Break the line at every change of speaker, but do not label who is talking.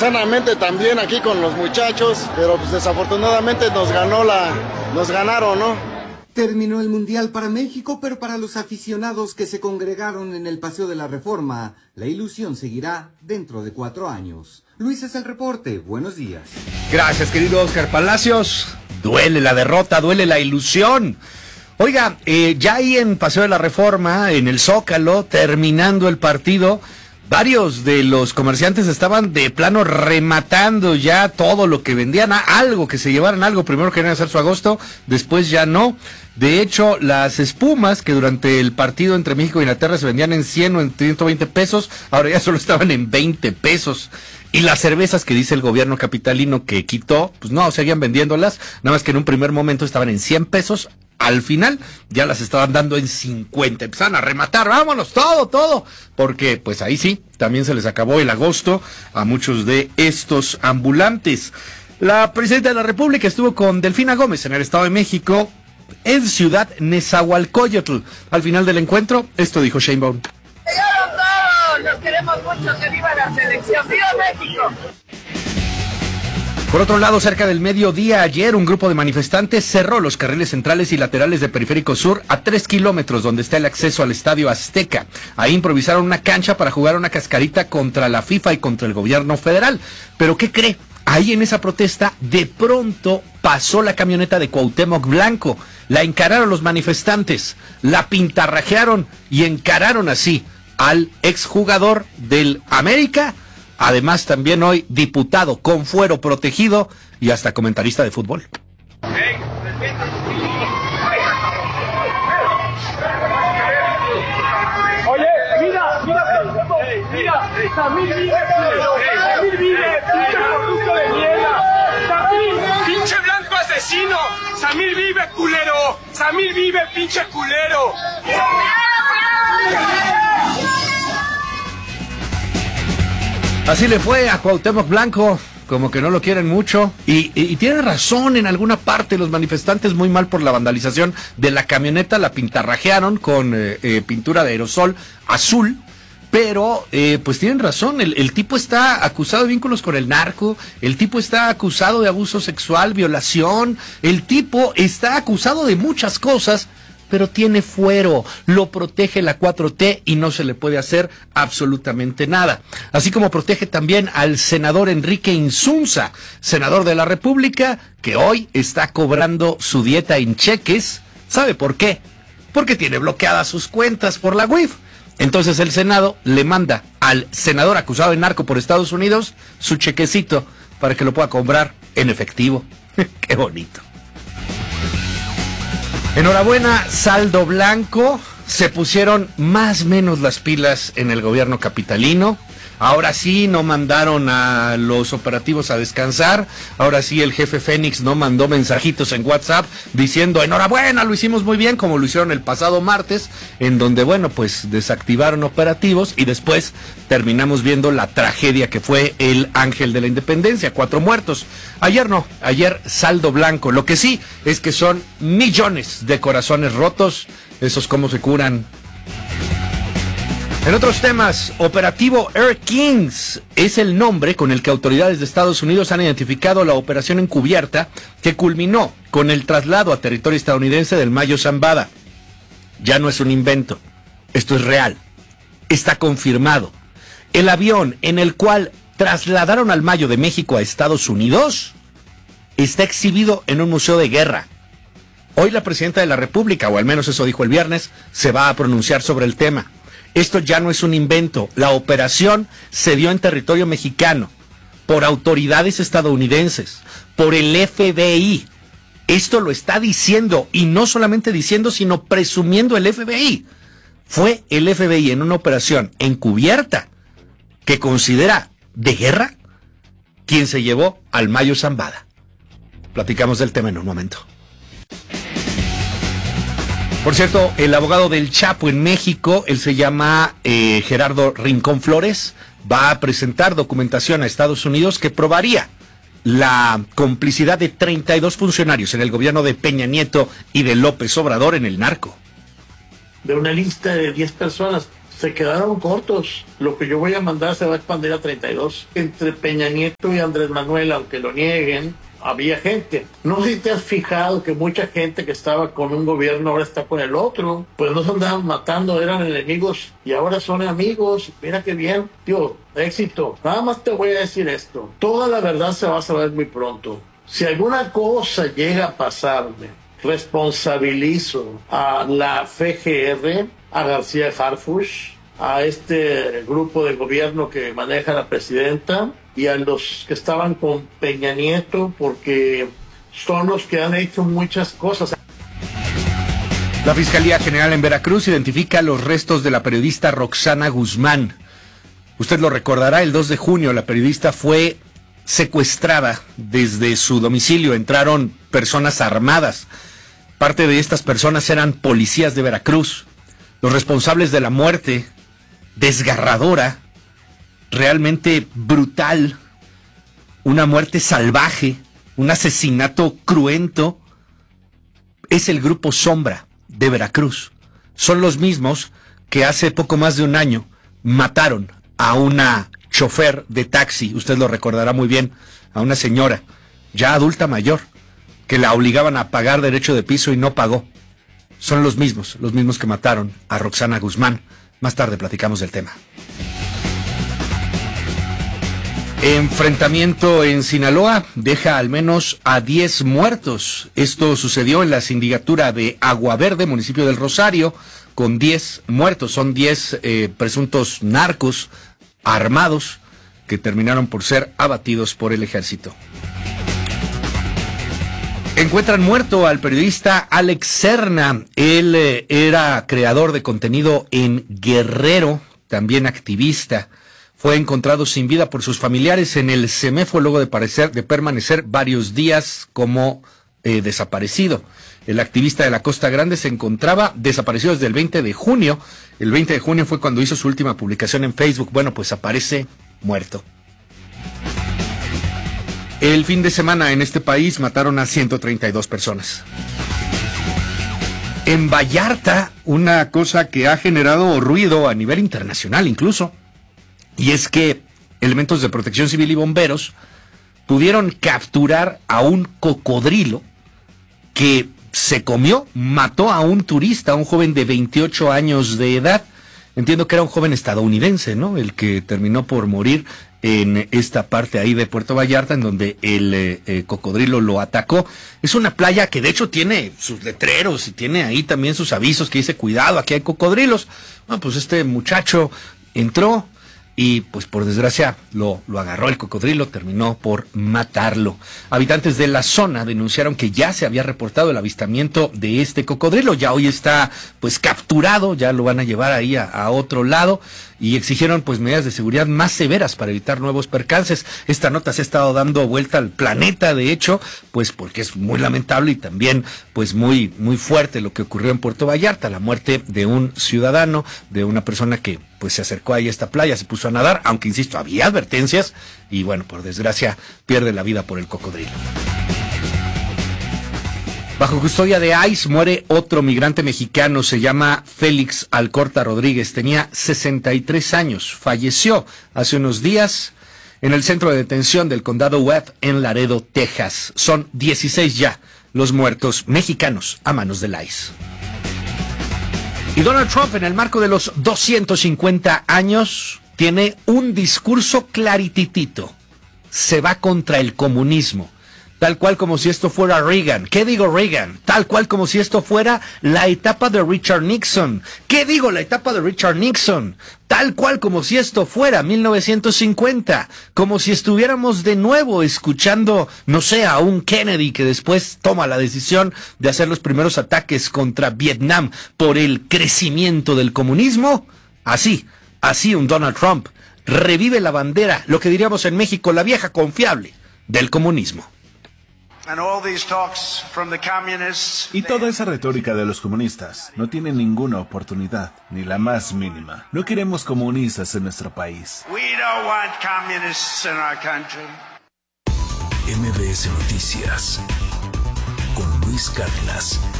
sanamente también aquí con los muchachos, pero pues desafortunadamente nos ganaron, ¿no?
Terminó el Mundial para México, pero para los aficionados que se congregaron en el Paseo de la Reforma, la ilusión seguirá dentro de 4 años. Luis es el reporte, buenos días.
Gracias, querido Oscar Palacios. Duele la derrota, duele la ilusión. Oiga, ya ahí en Paseo de la Reforma, en el Zócalo, terminando el partido, varios de los comerciantes estaban de plano rematando ya todo lo que vendían, algo que se llevaran algo. Primero querían hacer su agosto, después ya no. De hecho, las espumas que durante el partido entre México e Inglaterra se vendían en 100 o en 120 pesos, ahora ya solo estaban en 20 pesos. Y las cervezas que dice el gobierno capitalino que quitó, pues no, seguían vendiéndolas, nada más que en un primer momento estaban en 100 pesos. Al final ya las estaban dando en 50, empezaron a rematar, vámonos, todo, porque pues ahí sí, también se les acabó el agosto a muchos de estos ambulantes. La presidenta de la República estuvo con Delfina Gómez en el Estado de México, en Ciudad Nezahualcóyotl. Al final del encuentro, esto dijo Sheinbaum.
¡Llegaron todos! ¡Los queremos mucho! ¡Que viva la selección! ¡Viva México!
Por otro lado, cerca del mediodía ayer, un grupo de manifestantes cerró los carriles centrales y laterales de Periférico Sur a 3 kilómetros donde está el acceso al Estadio Azteca. Ahí improvisaron una cancha para jugar una cascarita contra la FIFA y contra el gobierno federal. ¿Pero qué cree? Ahí en esa protesta, de pronto pasó la camioneta de Cuauhtémoc Blanco. La encararon los manifestantes, la pintarrajearon y encararon así al exjugador del América. Además, también hoy diputado con fuero protegido y hasta comentarista de fútbol.
Oye, mira, Samir vive, pinche corrupto de mierda. Samir, pinche blanco asesino. Samir vive, culero. Samir vive, pinche culero.
Así le fue a Cuauhtémoc Blanco, como que no lo quieren mucho, y tiene razón en alguna parte los manifestantes, muy mal por la vandalización de la camioneta, la pintarrajearon con pintura de aerosol azul, pero pues tienen razón, el tipo está acusado de vínculos con el narco, el tipo está acusado de abuso sexual, violación, el tipo está acusado de muchas cosas, pero tiene fuero, lo protege la 4T y no se le puede hacer absolutamente nada. Así como protege también al senador Enrique Insunza, senador de la República, que hoy está cobrando su dieta en cheques. ¿Sabe por qué? Porque tiene bloqueadas sus cuentas por la UIF. Entonces el Senado le manda al senador acusado de narco por Estados Unidos su chequecito para que lo pueda cobrar en efectivo. ¡Qué bonito! Enhorabuena, saldo blanco. Se pusieron más o menos las pilas en el gobierno capitalino. Ahora sí no mandaron a los operativos a descansar. Ahora sí el jefe Fénix no mandó mensajitos en WhatsApp diciendo enhorabuena, lo hicimos muy bien, como lo hicieron el pasado martes, en donde, bueno, pues desactivaron operativos y después terminamos viendo la tragedia que fue el Ángel de la Independencia, 4 muertos. Ayer no, ayer saldo blanco. Lo que sí es que son millones de corazones rotos. Esos cómo se curan. En otros temas, Operativo Air Kings es el nombre con el que autoridades de Estados Unidos han identificado la operación encubierta que culminó con el traslado a territorio estadounidense del Mayo Zambada. Ya no es un invento, esto es real, está confirmado. El avión en el cual trasladaron al Mayo de México a Estados Unidos está exhibido en un museo de guerra. Hoy la presidenta de la República, o al menos eso dijo el viernes, se va a pronunciar sobre el tema. Esto ya no es un invento. La operación se dio en territorio mexicano por autoridades estadounidenses, por el FBI. Esto lo está diciendo, y no solamente diciendo, sino presumiendo el FBI. Fue el FBI en una operación encubierta que considera de guerra quien se llevó al Mayo Zambada. Platicamos del tema en un momento. Por cierto, el abogado del Chapo en México, él se llama Gerardo Rincón Flores, va a presentar documentación a Estados Unidos que probaría la complicidad de 32 funcionarios en el gobierno de Peña Nieto y de López Obrador en el narco.
De una lista de 10 personas, se quedaron cortos. Lo que yo voy a mandar se va a expandir a 32. Entre Peña Nieto y Andrés Manuel, aunque lo nieguen, había gente. No sé si te has fijado que mucha gente que estaba con un gobierno ahora está con el otro. Pues no se andaban matando, eran enemigos y ahora son amigos. Mira qué bien, tío, éxito. Nada más te voy a decir esto. Toda la verdad se va a saber muy pronto. Si alguna cosa llega a pasarme, responsabilizo a la FGR, a García Harfuch, a este grupo de gobierno que maneja la presidenta y a los que estaban con Peña Nieto, porque son los que han hecho muchas cosas.
La Fiscalía General en Veracruz identifica los restos de la periodista Roxana Guzmán. Usted lo recordará, el 2 de junio la periodista fue secuestrada desde su domicilio. Entraron personas armadas. Parte de estas personas eran policías de Veracruz. Los responsables de la muerte desgarradora, realmente brutal, una muerte salvaje, un asesinato cruento, es el Grupo Sombra de Veracruz. Son los mismos que hace poco más de un año mataron a una chofer de taxi, usted lo recordará muy bien, a una señora ya adulta mayor, que la obligaban a pagar derecho de piso y no pagó. Son los mismos que mataron a Roxana Guzmán. Más tarde platicamos del tema. Enfrentamiento en Sinaloa deja al menos a 10 muertos. Esto sucedió en la sindicatura de Agua Verde, municipio del Rosario, con 10 muertos. Son 10 presuntos narcos armados que terminaron por ser abatidos por el ejército. Encuentran muerto al periodista Alex Serna. Él era creador de contenido en Guerrero, también activista. Fue encontrado sin vida por sus familiares en el CEMEFO luego de permanecer varios días como desaparecido. El activista de la Costa Grande se encontraba desaparecido desde el 20 de junio. El 20 de junio fue cuando hizo su última publicación en Facebook. Bueno, pues aparece muerto. El fin de semana en este país mataron a 132 personas. En Vallarta, una cosa que ha generado ruido a nivel internacional incluso, y es que elementos de protección civil y bomberos pudieron capturar a un cocodrilo que mató a un turista, a un joven de 28 años de edad. Entiendo que era un joven estadounidense, ¿no? El que terminó por morir en esta parte ahí de Puerto Vallarta, en donde el cocodrilo lo atacó. Es una playa que de hecho tiene sus letreros y tiene ahí también sus avisos que dice, cuidado, aquí hay cocodrilos. Bueno, pues este muchacho entró y pues por desgracia lo agarró el cocodrilo, terminó por matarlo. Habitantes de la zona denunciaron que ya se había reportado el avistamiento de este cocodrilo, ya hoy está pues capturado, ya lo van a llevar ahí a otro lado, y exigieron pues medidas de seguridad más severas para evitar nuevos percances. Esta nota se ha estado dando vuelta al planeta, de hecho, pues porque es muy lamentable y también pues muy fuerte lo que ocurrió en Puerto Vallarta, la muerte de un ciudadano, de una persona que pues se acercó ahí a esta playa, se puso a nadar, aunque insisto, había advertencias, y bueno, por desgracia pierde la vida por el cocodrilo. Bajo custodia de ICE muere otro migrante mexicano, se llama Félix Alcorta Rodríguez, tenía 63 años, falleció hace unos días en el centro de detención del condado Webb en Laredo, Texas. Son 16 ya los muertos mexicanos a manos del ICE. Y Donald Trump, en el marco de los 250 años, tiene un discurso clarititito. Se va contra el comunismo. Tal cual como si esto fuera Reagan. ¿Qué digo Reagan? Tal cual como si esto fuera la etapa de Richard Nixon. ¿Qué digo la etapa de Richard Nixon? Tal cual como si esto fuera 1950. Como si estuviéramos de nuevo escuchando, no sé, a un Kennedy que después toma la decisión de hacer los primeros ataques contra Vietnam por el crecimiento del comunismo. Así un Donald Trump revive la bandera, lo que diríamos en México, la vieja confiable del comunismo.
Y toda esa retórica de los comunistas no tiene ninguna oportunidad, ni la más mínima. No queremos comunistas en nuestro país.
MBS Noticias con Luis Cárdenas.